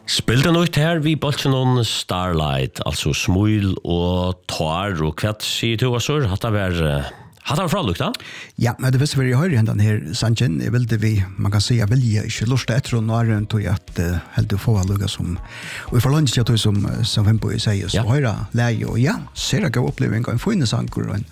Spilte noe her vi bollte noen Starlight, altså smul og tar og kvett sier til oss, hatt det var fralukt da? Ja, men det visste vi i høyre hendene her, Sanchen, man kan si, jeg vilje ikke lust etter og nå tog jeg at helt å få lukka som, og vi får lunch til tog som Fimbo sier, så høyre leie, og ja, ser jeg gav oppleving av en fine sanger, og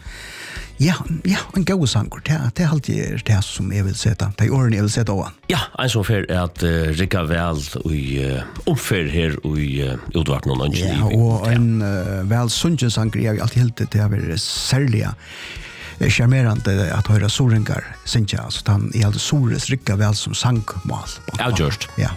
en god sanger, det er alltid det som jeg vil sette, det er årene jeg vil sette over. Ja, en som fer er at rikka vel i omfer her i Udvarten og Nøngen. Ja, og en vel sunnsyn sanger, jeg har alltid helt det å være særlig charmerande att höra soringar synja så han är alltid sores rikka väl som sangmål. Ja, just. Ja.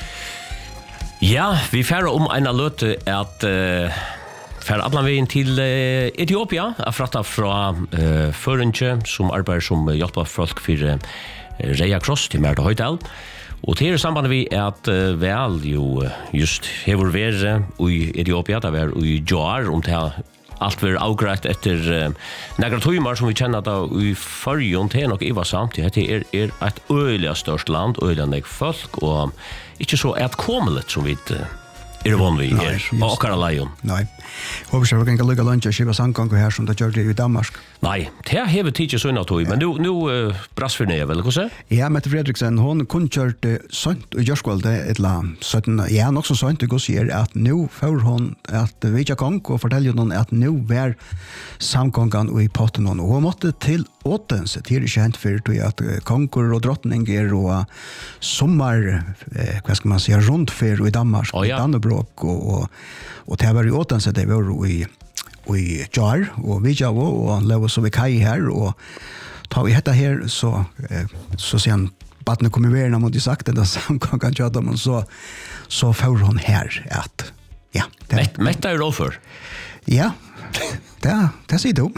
Ja, vi färra en löte att färra alla vägen till Etiopia, fratta från Förinche som arbetar som hjälper folk för Rea Cross till Märta Hotel. Och det är samband vi att väl ju just hevur vere i Etiopia där var i Joar om det allt blir avgrätt efter några timmar som vi känner att i förrjon till nog i var samtidigt det är ett öliga störst land öliga folk och inte så att komlet som vi är van vid här på Karalion. Nej. Hoppas jag kan lugga lunch och skiva sangkongo här som det gör det i Danmark. Nej, det har vi tidigt så innan tog men nu brass för ner väl hur så? Ja, Mette Fredriksen hon kunde kört sånt och Jörskvald ett la 17 ja också sånt det går säger att nu får hon att Vija Kong och fortäljer någon att nu var samkongan och i potten och hon måste till åtense till känt för att konkor och drottningar och sommar vad ska man säga runt för i Danmark och Dannebrog och det var ju åtense det var i Jar och Vija och lever så vi kai här och tar vi detta här så sen barnen kommer över när man sagt det samkongan chatta man så får hon här att ja mätta är då för ja det ser du.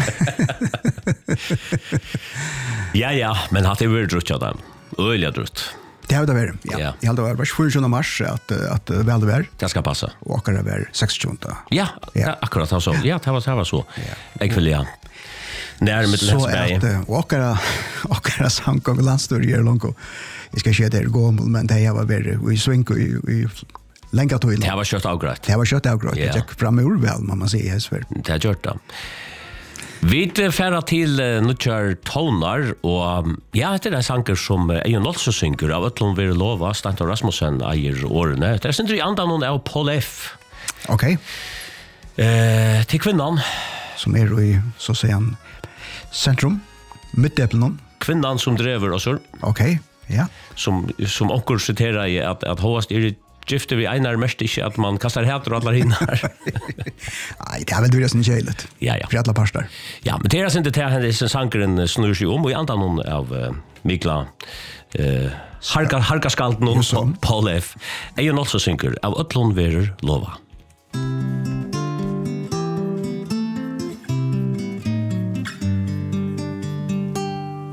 Ja, men har det varit druttat då? Öliga drutt. Det har det varit. Ja. Jag hade varit 27 mars att väl det var. Det ska passa. Och akkurat var 16. Ja, akkurat så. Ja, det var så. Jag vill ja. När med Länsberg. Så att akkurat samkom landsturier långt. Jag ska se det gå men det var väl vi svinko i länka till. Det var kött avgrätt. Det var kött avgrätt. Det gick fram ur väl man säger häsver. Det har gjort det. Vi färra till Nutjar Tonar och ja, det är en sanger som Eion Olsson synger av Ötlund Vere Lova, Stanton Rasmussen eier årene. Det är inte i andan hon av Paul F. Okej. Till kvinnan. Som är i, så säger han, centrum, mittäpplen. Kvinnan som driver oss. Okej, ja. Som onkel citerar i att håast gifter vi einar mest ikke at man kastar heter og allar hinnar. Nej, det är väl det som gället. Ja. För alla pastor. Ja, men det är inte det här sankeren snurrar sig om och i andan hon av Mikla Harkaskalten och Paul F. Eion Olsson synker av Ötlund Vere Lova.